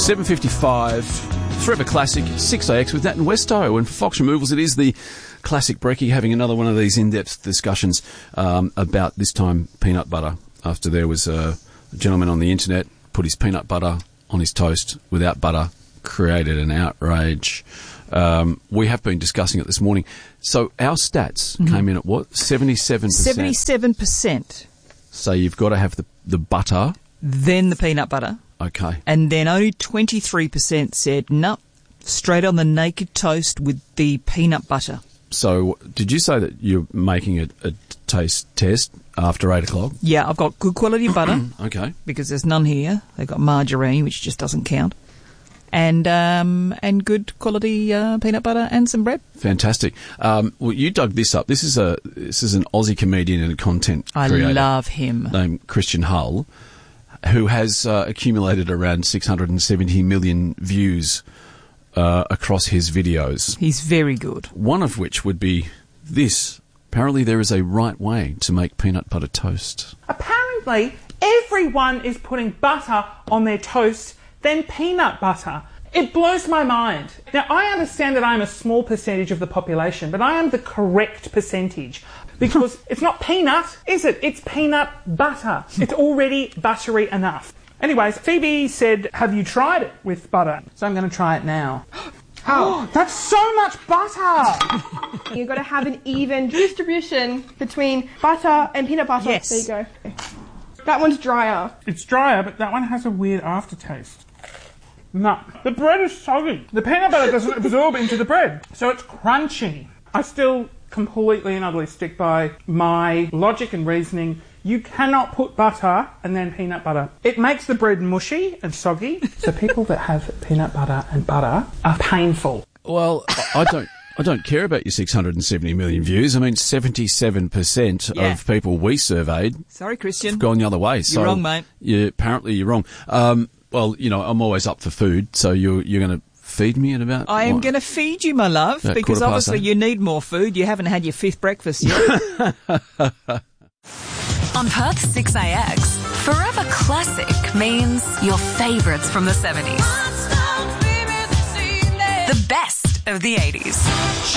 7:55, Forever Classic, 6AX with Nat and Westo. And for Fox Removals, it is the classic brekkie, having another one of these in-depth discussions about, this time, peanut butter. After there was a gentleman on the internet put his peanut butter on his toast without butter, created an outrage. We have been discussing it this morning. So our stats came in at what? 77%? 77%. So you've got to have the butter. Then the peanut butter. Okay. And then only 23% said, no, straight on the naked toast with the peanut butter. So did you say that you're making a taste test after 8 o'clock? Yeah, I've got good quality butter. Okay. Because there's none here. They've got margarine, which just doesn't count. And good quality peanut butter and some bread. Fantastic. Well, you dug this up. This is an Aussie comedian and content creator. I love him. Named Christian Hull, who has accumulated around 670 million views across his videos. He's very good. One of which would be this. Apparently there is a right way to make peanut butter toast. Apparently everyone is putting butter on their toast, then peanut butter. It blows my mind. Now, I understand that I'm a small percentage of the population, but I am the correct percentage. Because it's not peanut, is it? It's peanut butter. It's already buttery enough. Anyways, Phoebe said, have you tried it with butter? So I'm going to try it now. Oh, that's so much butter! You've got to have an even distribution between butter and peanut butter. Yes. There you go. That one's drier. It's drier, but that one has a weird aftertaste. No. The bread is soggy. The peanut butter doesn't absorb into the bread, so it's crunchy. I still completely and utterly stick by my logic and reasoning. You cannot put butter and then peanut butter. It makes the bread mushy and soggy. So people that have peanut butter and butter are painful. Well, I don't care about your 670 million views. I mean, 77% of people we surveyed Sorry, Christian. have gone the other way. You're wrong, mate. Apparently you're wrong. Well, you know, I'm always up for food, so you're going to feed me at about... I am going to feed you, my love, About because 8:15. obviously you need more food. You haven't had your fifth breakfast yet. On Perth's 6AX, Forever Classic means your favourites from the 70s. The best of the 80s.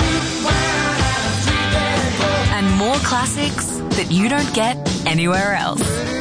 And more classics that you don't get anywhere else.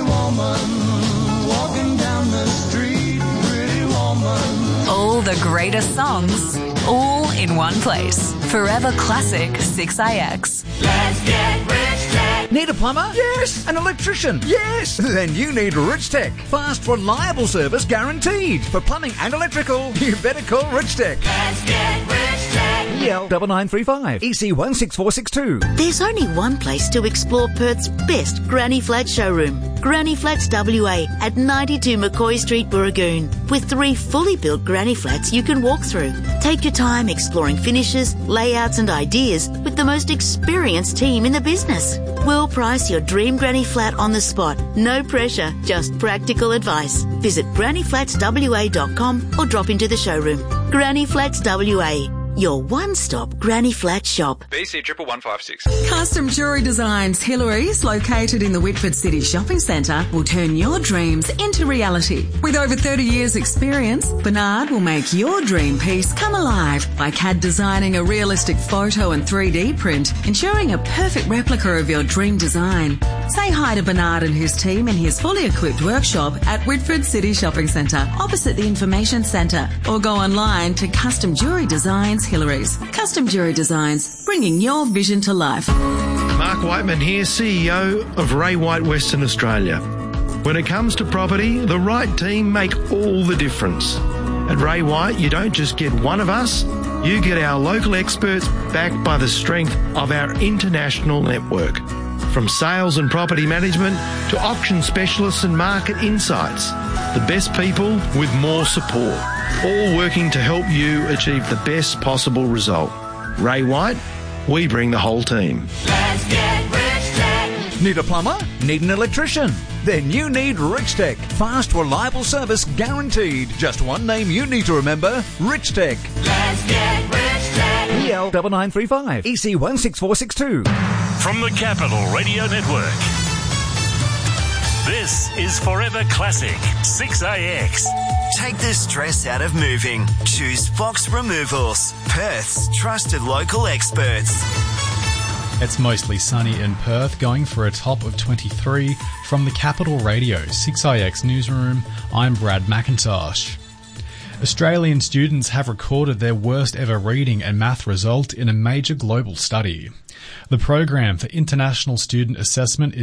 All the greatest songs, all in one place. Forever Classic 6AX. Let's get Rich Tech. Need a plumber? Yes. An electrician? Yes. Then you need Rich Tech. Fast, reliable service guaranteed. For plumbing and electrical, you better call Rich Tech. Let's get Rich Tech. EL 9935 EC 16462. There's only one place to explore Perth's best Granny Flat showroom. Granny Flats WA at 92 McCoy Street, Burragoon. With 3 fully built Granny Flats you can walk through. Take your time exploring finishes, layouts and ideas with the most experienced team in the business. We'll price your dream Granny Flat on the spot. No pressure, just practical advice. Visit grannyflatswa.com or drop into the showroom. Granny Flats WA, your one-stop Granny Flat shop. BC 11156. Custom Jewellery Designs Hillary's, located in the Whitford City Shopping Centre, will turn your dreams into reality. With over 30 years' experience, Bernard will make your dream piece come alive by CAD designing a realistic photo and 3D print, ensuring a perfect replica of your dream design. Say hi to Bernard and his team in his fully equipped workshop at Whitford City Shopping Centre, opposite the Information Centre, or go online to Custom Jewellery Designs Hillary's. Custom Jewellery Designs, bringing your vision to life. Mark Whiteman here, CEO of Ray White Western Australia. When it comes to property, the right team make all the difference. At Ray White, you don't just get one of us, you get our local experts backed by the strength of our international network. From sales and property management to auction specialists and market insights, the best people with more support, all working to help you achieve the best possible result. Ray White, we bring the whole team. Let's get Rich Tech. Need a plumber? Need an electrician? Then you need Rich Tech. Fast, reliable service guaranteed. Just one name you need to remember, Rich Tech. Let's get Rich Tech. EL 9935 EC 16462. From the Capital Radio Network, This is Forever Classic 6AX. Take the stress out of moving. Choose Fox Removals, Perth's trusted local experts. It's mostly sunny in Perth, going for a top of 23. From the Capital Radio 6IX Newsroom, I'm Brad McIntosh. Australian students have recorded their worst ever reading and math result in a major global study. The program for international student assessment is